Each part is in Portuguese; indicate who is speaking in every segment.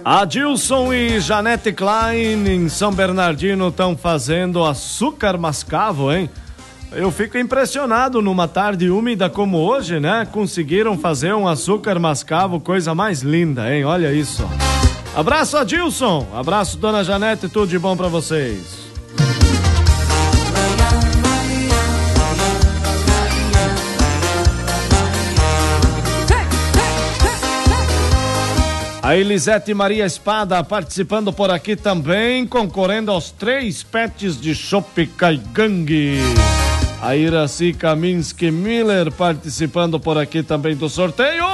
Speaker 1: Adilson e Janete Klein em São Bernardino estão fazendo açúcar mascavo, hein? Eu fico impressionado numa tarde úmida como hoje, né? Conseguiram fazer um açúcar mascavo, coisa mais linda, hein? Olha isso. Abraço, Adilson. Abraço, dona Janete. Tudo de bom pra vocês. A Elisete Maria Espada participando por aqui também, concorrendo aos 3 pets de chopp Caigangue. A Iraci Kaminski Miller participando por aqui também do sorteio.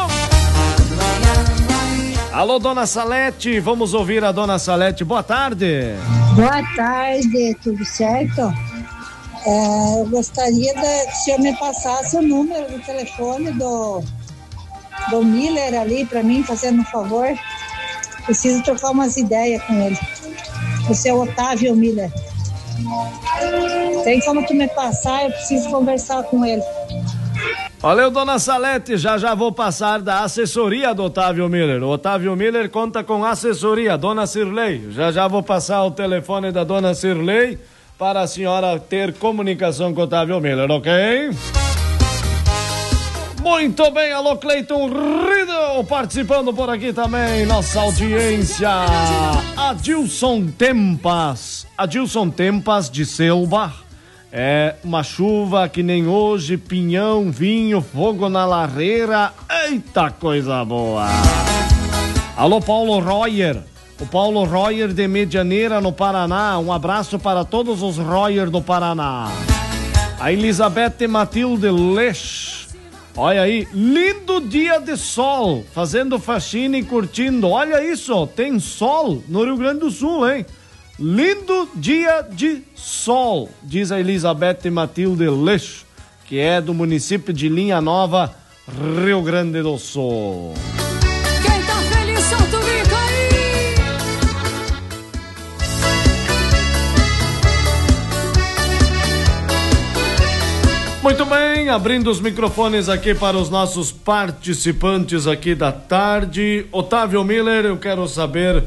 Speaker 1: Alô, dona Salete, vamos ouvir a dona Salete. Boa tarde.
Speaker 2: Boa tarde, tudo certo? Eu gostaria que o senhor me passasse o número do telefone do Miller ali para mim, fazendo um favor. Preciso trocar umas ideias com ele. O seu Otávio Miller. Tem como tu me passar? Eu preciso conversar com ele.
Speaker 1: Valeu, dona Salete. Já vou passar da assessoria do Otávio Miller. O Otávio Miller conta com assessoria, dona Cirlei. Já vou passar o telefone da dona Cirlei para a senhora ter comunicação com o Otávio Miller, ok? Muito bem, alô Cleiton Riddle participando por aqui também, nossa audiência. Adilson Tempas de Selva. É uma chuva que nem hoje, pinhão, vinho, fogo na lareira, eita coisa boa. Alô Paulo Royer, o Paulo Royer de Medianeira no Paraná, um abraço para todos os Royer do Paraná. A Elizabeth Matilde Lech. Olha aí, lindo dia de sol, fazendo faxina e curtindo. Olha isso, tem sol no Rio Grande do Sul, hein? Lindo dia de sol, diz a Elizabeth Matilde Lech, que é do município de Linha Nova, Rio Grande do Sul.
Speaker 3: Quem tá feliz, solta o bico aí!
Speaker 1: Muito bem, abrindo os microfones aqui para os nossos participantes aqui da tarde. Otávio Miller, eu quero saber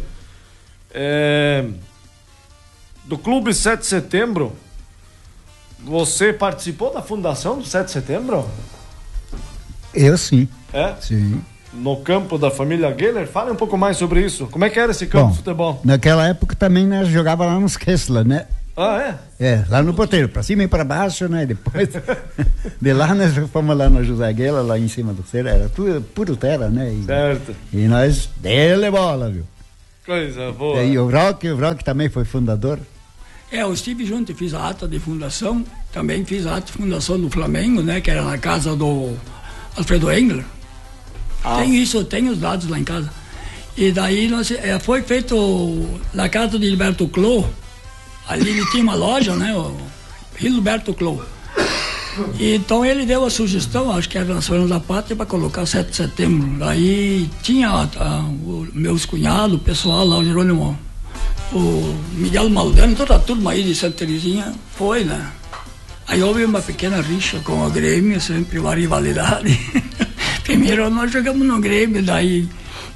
Speaker 1: do Clube 7 de Setembro. Você participou da fundação do 7 de Setembro?
Speaker 4: Eu sim.
Speaker 1: É?
Speaker 4: Sim.
Speaker 1: No campo da família Geller? Fale um pouco mais sobre isso. Como é que era esse campo de futebol?
Speaker 4: Naquela época também nós jogava lá nos Kessler, né?
Speaker 1: Ah, é?
Speaker 4: É, lá no Poteiro, pra cima e pra baixo, né? Depois de lá nós fomos lá no José Guela, lá em cima do Cerro, era tudo puro terra, né?
Speaker 1: Certo.
Speaker 4: E nós dele bola, viu?
Speaker 1: Coisa boa.
Speaker 4: E o Rock também foi fundador.
Speaker 5: Eu estive junto e fiz a ata de fundação, também fiz a ata de fundação do Flamengo, né? Que era na casa do Alfredo Engler. Tem os dados lá em casa. E daí foi feito na casa de Gilberto Clô. Ali ele tinha uma loja, né? O Gilberto Clô. E então ele deu a sugestão, acho que era nas Feiras da Pátria, para colocar 7 de setembro. Daí tinha meus cunhados, o pessoal lá, o Jerônimo, o Miguel Maldano, toda a turma aí de Santa Terezinha foi, né? Aí houve uma pequena rixa com o Grêmio, sempre uma rivalidade. Primeiro nós jogamos no Grêmio, daí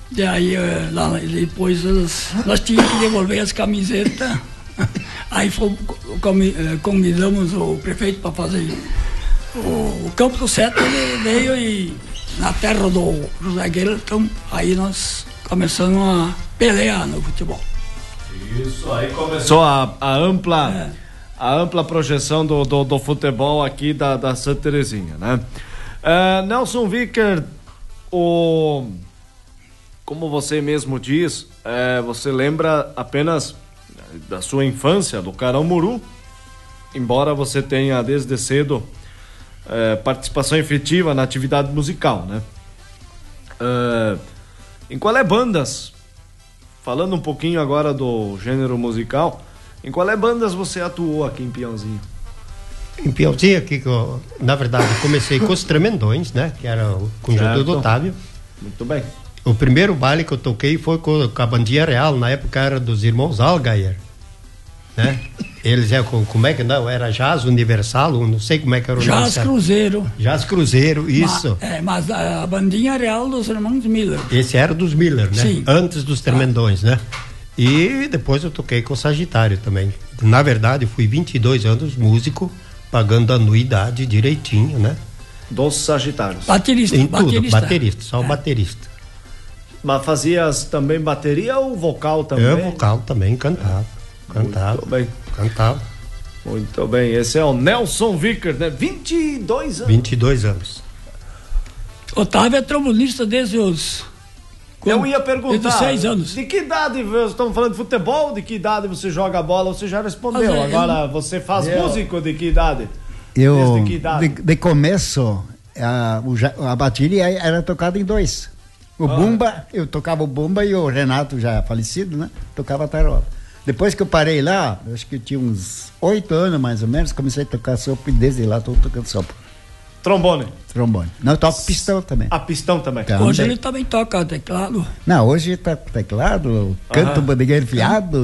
Speaker 5: depois nós tínhamos que devolver as camisetas. Aí convidamos o prefeito para fazer o campo do 7, ele veio e na terra do José Guerra, então aí nós começamos a pelear no futebol.
Speaker 1: Isso, aí começou a ampla projeção do futebol aqui da Santa Terezinha, né? Nelson Vicker, como você mesmo diz, você lembra apenas da sua infância, do Caramuru, embora você tenha desde cedo participação efetiva na atividade musical, né? Em qual bandas, falando um pouquinho agora do gênero musical, em qual bandas você atuou aqui em Piauzinho?
Speaker 6: Em Piauzinho aqui, na verdade, comecei com os Tremendões, né? Que era o conjunto do Otávio.
Speaker 1: Muito bem.
Speaker 6: O primeiro baile que eu toquei foi com a Bandinha Real, na época era dos irmãos Algayer. né? Eles como é que não? Era Jazz Universal, não sei como é que era o nome.
Speaker 5: Jazz Cruzeiro.
Speaker 6: Jazz Cruzeiro, isso.
Speaker 5: Mas a bandinha real dos irmãos Miller.
Speaker 6: Esse era dos Miller, né?
Speaker 5: Sim.
Speaker 6: Antes dos Tremendões, né? E depois eu toquei com o Sagitário também. Na verdade, fui 22 anos músico, pagando anuidade direitinho, né?
Speaker 1: Dos Sagitários.
Speaker 5: Baterista.
Speaker 6: Em tudo, baterista, só baterista.
Speaker 1: Mas fazias também bateria ou vocal também?
Speaker 6: Eu vocal também, cantava.
Speaker 1: Muito bem.
Speaker 6: Cantava.
Speaker 1: Muito bem, esse é o Nelson Vickers, né? 22 anos.
Speaker 6: 22 anos.
Speaker 5: Otávio é trombonista desde os...
Speaker 1: Eu ia perguntar,
Speaker 5: 6 anos.
Speaker 1: De que idade, estamos falando de futebol, de que idade você joga bola? Você já respondeu.
Speaker 5: Mas
Speaker 1: agora, você faz músico de que idade?
Speaker 4: Eu,
Speaker 1: Desde que idade?
Speaker 4: de começo, a bateria era tocada em dois. O bumba, eu tocava o bumba e o Renato, já falecido, né? Tocava a tarola. Depois que eu parei lá, acho que eu tinha uns 8 anos mais ou menos, comecei a tocar sopro e desde lá estou tocando sopro.
Speaker 1: Trombone?
Speaker 4: Trombone. Não, eu toco pistão também.
Speaker 1: Pistão também.
Speaker 5: Hoje ele também toca teclado.
Speaker 4: Não, hoje tá teclado, canto bandigueiro fiado.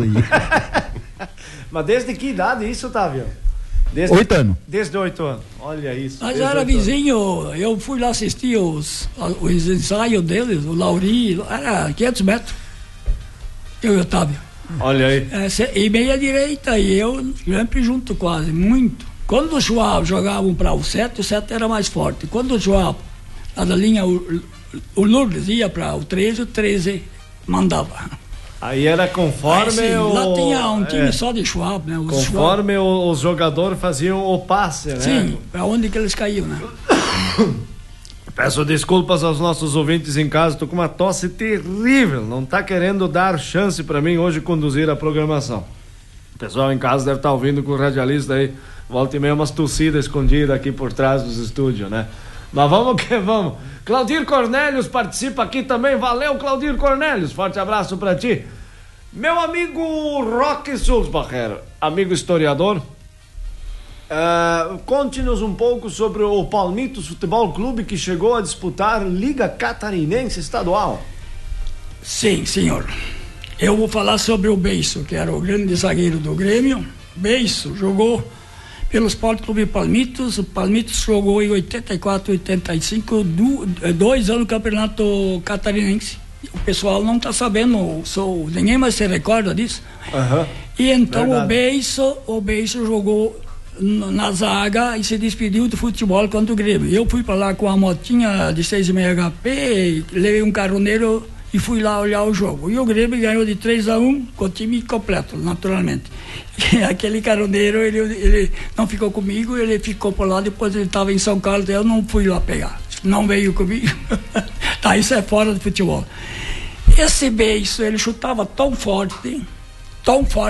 Speaker 1: Mas desde que idade isso, Otávio?
Speaker 4: 8 anos.
Speaker 1: Desde 8 anos. Olha isso.
Speaker 5: Mas era vizinho, eu fui lá assistir os ensaios deles, o Lauri, era 500 metros. Eu e o Otávio.
Speaker 1: Olha aí.
Speaker 5: E meia direita, e eu sempre junto quase, muito. Quando o João jogavam para o 7 era mais forte. Quando o João, lá da linha, o Lourdes ia para o 13 mandava.
Speaker 1: Aí era conforme
Speaker 5: lá tinha um time só de Schwab, né?
Speaker 1: Conforme os jogadores faziam o passe, né?
Speaker 5: Sim, para onde que eles caíam, né?
Speaker 1: Peço desculpas aos nossos ouvintes em casa, tô com uma tosse terrível, não tá querendo dar chance para mim hoje conduzir a programação. O pessoal em casa deve estar ouvindo com o radialista aí, volta e meia umas tossidas escondidas aqui por trás dos estúdios, né? Mas vamos que vamos. Claudir Cornélios participa aqui também, valeu Claudir Cornélios, forte abraço para ti. Meu amigo Roque Sulzbacher, amigo historiador, conte-nos um pouco sobre o Palmitos Futebol Clube que chegou a disputar Liga Catarinense Estadual.
Speaker 5: Sim, senhor. Eu vou falar sobre o Beiço, que era o grande zagueiro do Grêmio. Beiço jogou pelo Sport Clube Palmitos. O Palmitos jogou em 84, 85, 2 anos no Campeonato Catarinense. O pessoal não está sabendo, ninguém mais se recorda disso. E então o Beiço jogou na zaga e se despediu do futebol contra o Grêmio. Eu fui para lá com a motinha de 6,5 HP, levei um caroneiro e fui lá olhar o jogo. E o Grêmio ganhou de 3-1 com o time completo, naturalmente. E aquele caroneiro, ele não ficou comigo, ele ficou por lá, depois ele estava em São Carlos, eu não fui lá pegar. Não veio comigo. Tá, isso é fora do futebol. Esse Beiço, ele chutava tão forte